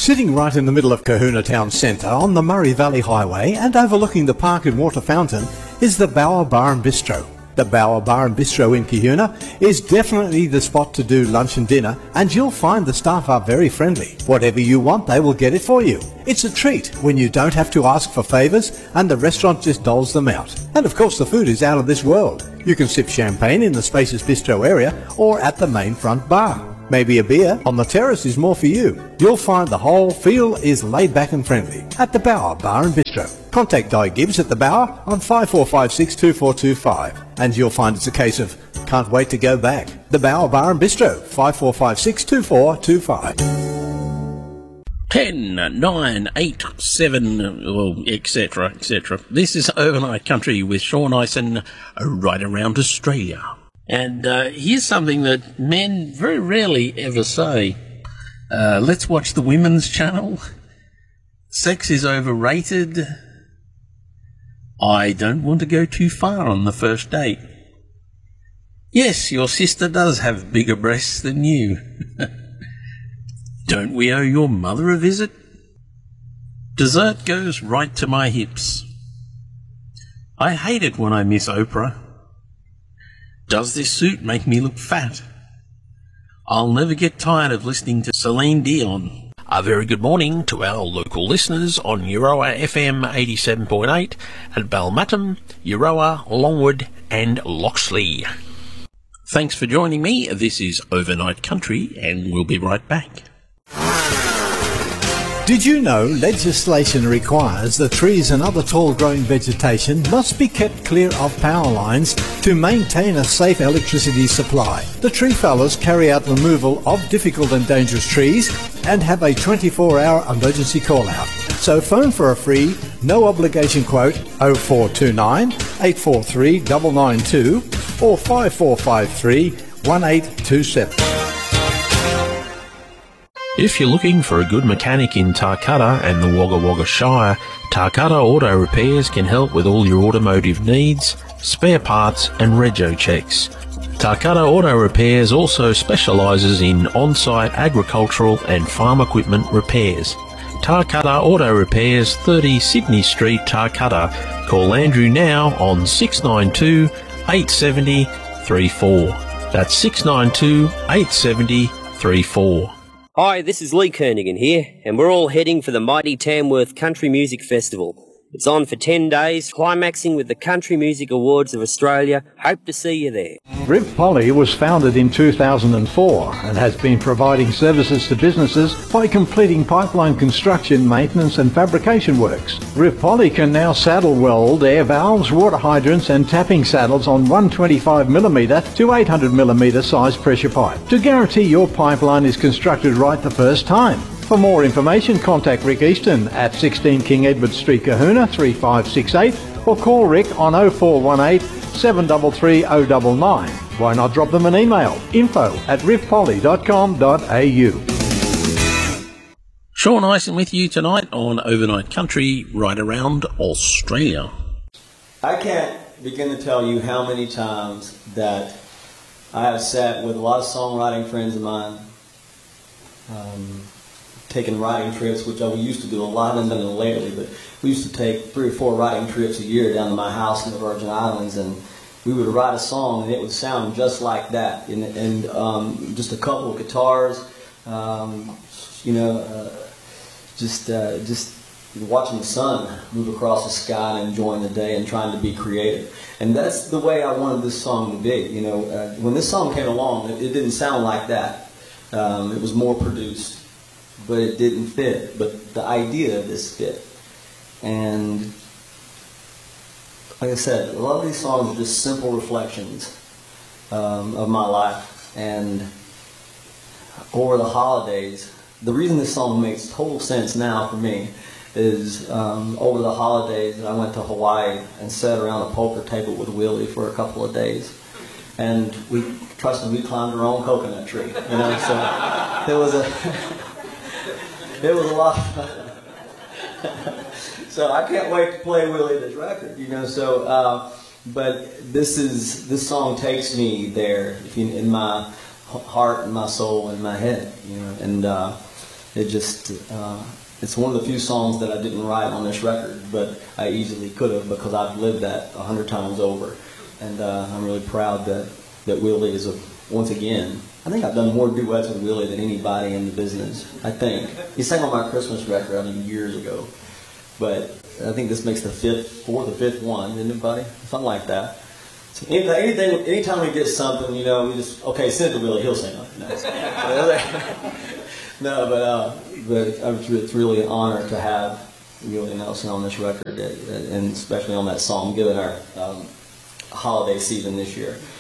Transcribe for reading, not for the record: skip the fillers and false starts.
Sitting right in the middle of Kahuna Town Centre on the Murray Valley Highway and overlooking the park and water fountain is the Bower Bar and Bistro. The Bower Bar and Bistro in Kahuna is definitely the spot to do lunch and dinner, and you'll find the staff are very friendly. Whatever you want, they will get it for you. It's a treat when you don't have to ask for favours and the restaurant just doles them out. And of course the food is out of this world. You can sip champagne in the spacious bistro area or at the main front bar. Maybe a beer on the terrace is more for you. You'll find the whole feel is laid back and friendly at the Bower Bar and Bistro. Contact Di Gibbs at the Bower on 5456 2425 and you'll find it's a case of can't wait to go back. The Bower Bar and Bistro, 5456 2425. 10, 9, 8, 7, well, etc., etc. This is Overnight Country with Sean Ison, right around Australia. And here's something that men very rarely ever say. Let's watch the women's channel. Sex is overrated. I don't want to go too far on the first date. Yes, your sister does have bigger breasts than you. Don't we owe your mother a visit? Dessert goes right to my hips. I hate it when I miss Oprah. Does this suit make me look fat? I'll never get tired of listening to Celine Dion. A very good morning to our local listeners on Euroa FM 87.8 at Balmatum, Euroa, Longwood and Loxley. Thanks for joining me. This is Overnight Country and we'll be right back. Did you know legislation requires that trees and other tall growing vegetation must be kept clear of power lines to maintain a safe electricity supply? The tree fellas carry out removal of difficult and dangerous trees and have a 24-hour emergency call out. So phone for a free, no obligation quote 0429 843 992 or 5453 1827. If you're looking for a good mechanic in Tarcutta and the Wagga Wagga Shire, Tarcutta Auto Repairs can help with all your automotive needs, spare parts and rego checks. Tarcutta Auto Repairs also specialises in on-site agricultural and farm equipment repairs. Tarcutta Auto Repairs, 30 Sydney Street, Tarcutta. Call Andrew now on 692 870 34. That's 692 870 34. Hi, this is Lee Kernigan here, and we're all heading for the mighty Tamworth Country Music Festival. It's on for 10 days, climaxing with the Country Music Awards of Australia. Hope to see you there. Riv Poly was founded in 2004 and has been providing services to businesses by completing pipeline construction, maintenance and fabrication works. Riv Poly can now saddle weld air valves, water hydrants and tapping saddles on 125mm to 800mm size pressure pipe to guarantee your pipeline is constructed right the first time. For more information, contact Rick Easton at 16 King Edward Street, Kahuna 3568 or call Rick on 0418 733 099. Why not drop them an email? info@rivpoly.com.au. Sean Ison with you tonight on Overnight Country right around Australia. I can't begin to tell you how many times that I have sat with a lot of songwriting friends of mine, taking writing trips, which we used to do a lot, and done it lately, but we used to take 3 or 4 writing trips a year down to my house in the Virgin Islands, and we would write a song and it would sound just like that, and just a couple of guitars, just watching the sun move across the sky and enjoying the day and trying to be creative. And that's the way I wanted this song to be. When this song came along, it didn't sound like that. It was more produced, but it didn't fit. But the idea of this fit. And like I said, a lot of these songs are just simple reflections of my life. And over the holidays, the reason this song makes total sense now for me is over the holidays I went to Hawaii and sat around a poker table with Willie for a couple of days. And we climbed our own coconut tree, so it was a lot of fun. So I can't wait to play Willie this record, but this song takes me there, in my heart and my soul and my head, and It just, it's one of the few songs that I didn't write on this record, but I easily could have because I've lived that 100 times over. And I'm really proud that Willie is, once again, I think I've done more duets with Willie than anybody in the business, I think. He sang on my Christmas record, years ago. But I think this makes the fourth or fifth one, isn't it, buddy? Something like that. So anytime we get something, we just, okay, send it to Willie, he'll sing it. No, but it's really an honor to have Willie Nelson on this record, and especially on that song, given our holiday season this year.